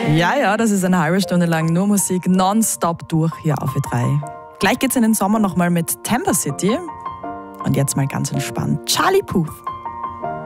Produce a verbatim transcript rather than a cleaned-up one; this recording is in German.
Ja, ja, das ist eine halbe Stunde lang nur Musik, nonstop durch hier auf Ö drei. Gleich geht's in den Sommer nochmal mit Tampa City. Und jetzt mal ganz entspannt. Charlie Puth.